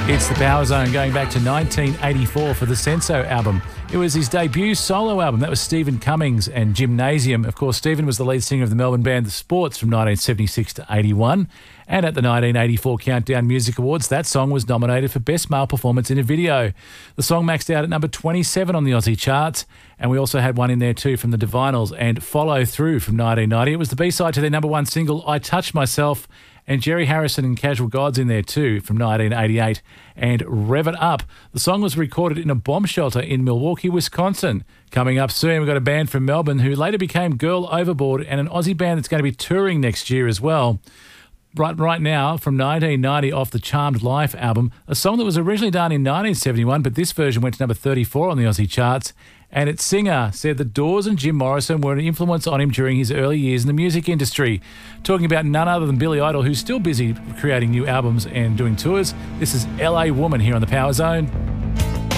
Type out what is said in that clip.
It's the Power Zone going back to 1984 for the Senso album. It was his debut solo album. That was Stephen Cummings and Gymnasium. Of course, Stephen was the lead singer of the Melbourne band The Sports from 1976 to 81. And at the 1984 Countdown Music Awards, that song was nominated for Best Male Performance in a Video. The song maxed out at number 27 on the Aussie charts. And we also had one in there too from the Divinals and Follow Through from 1990. It was the B-side to their number one single, I Touch Myself. And Jerry Harrison and Casual Gods in there too from 1988 and Rev It Up. The song was recorded in a bomb shelter in Milwaukee, Wisconsin. Coming up soon, we've got a band from Melbourne who later became Girl Overboard and an Aussie band that's going to be touring next year as well. Right now, from 1990 off the Charmed Life album, a song that was originally done in 1971, but this version went to number 34 on the Aussie charts. And its singer said the Doors and Jim Morrison were an influence on him during his early years in the music industry. Talking about none other than Billy Idol, who's still busy creating new albums and doing tours. This is LA Woman here on the Power Zone.